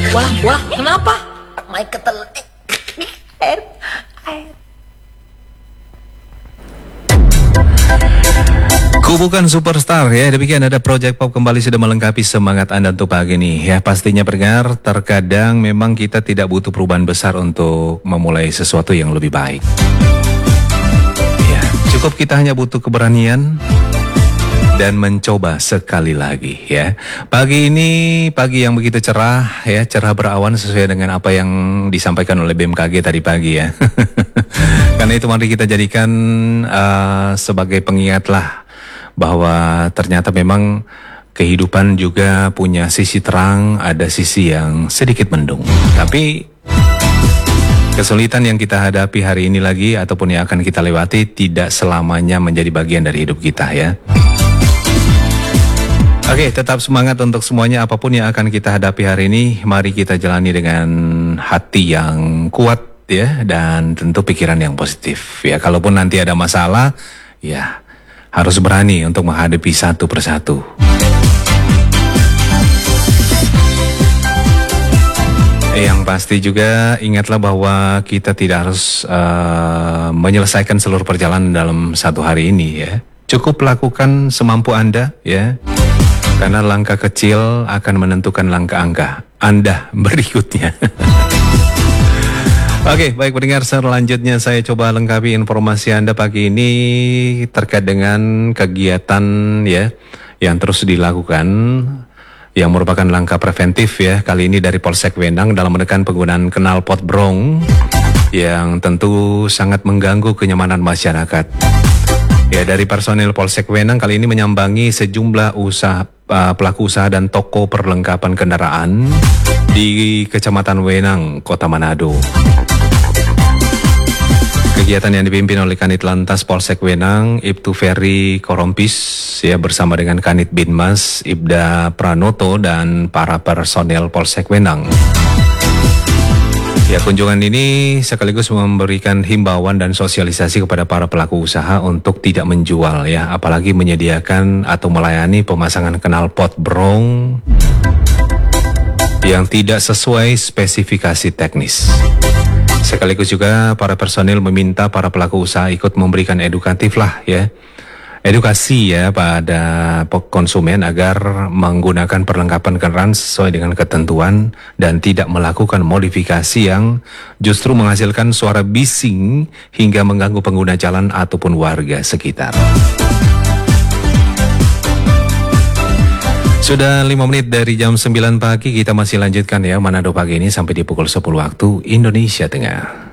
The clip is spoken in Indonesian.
Wah, kenapa? Mai ketel. Air. Ku bukan superstar ya, demikian ada Project Pop kembali sudah melengkapi semangat Anda untuk pagi ini ya. Pastinya pendengar, terkadang memang kita tidak butuh perubahan besar untuk memulai sesuatu yang lebih baik ya, cukup kita hanya butuh keberanian dan mencoba sekali lagi ya. Pagi ini pagi yang begitu cerah ya, cerah berawan sesuai dengan apa yang disampaikan oleh BMKG tadi pagi ya. Karena itu mari kita jadikan sebagai pengingat lah bahwa ternyata memang kehidupan juga punya sisi terang, ada sisi yang sedikit mendung. Tapi kesulitan yang kita hadapi hari ini lagi ataupun yang akan kita lewati tidak selamanya menjadi bagian dari hidup kita ya. Oke, tetap semangat untuk semuanya apapun yang akan kita hadapi hari ini. Mari kita jalani dengan hati yang kuat ya, dan tentu pikiran yang positif ya. Kalaupun nanti ada masalah ya, harus berani untuk menghadapi satu persatu. Yang pasti juga ingatlah bahwa kita tidak harus menyelesaikan seluruh perjalanan dalam satu hari ini ya. Cukup lakukan semampu Anda ya. Karena langkah kecil akan menentukan langkah Anda berikutnya. Oke, baik pendengar, selanjutnya saya coba lengkapi informasi Anda pagi ini terkait dengan kegiatan ya yang terus dilakukan yang merupakan langkah preventif ya. Kali ini dari Polsek Wenang dalam menekan penggunaan knalpot brong yang tentu sangat mengganggu kenyamanan masyarakat. Ya, dari personil Polsek Wenang kali ini menyambangi sejumlah pelaku usaha dan toko perlengkapan kendaraan di Kecamatan Wenang, Kota Manado. Kegiatan yang dipimpin oleh Kanit Lantas Polsek Wenang, Ibtu Ferry Korompis ya, bersama dengan Kanit Binmas Ibda Pranoto dan para personel Polsek Wenang. Ya, kunjungan ini sekaligus memberikan himbauan dan sosialisasi kepada para pelaku usaha untuk tidak menjual ya, apalagi menyediakan atau melayani pemasangan knalpot brong yang tidak sesuai spesifikasi teknis. Sekaligus juga para personil meminta para pelaku usaha ikut memberikan edukasi ya pada konsumen agar menggunakan perlengkapan kendaraan sesuai dengan ketentuan dan tidak melakukan modifikasi yang justru menghasilkan suara bising hingga mengganggu pengguna jalan ataupun warga sekitar. Sudah 5 menit dari jam 9 pagi, kita masih lanjutkan ya Manado pagi ini sampai di pukul 10 waktu Indonesia Tengah.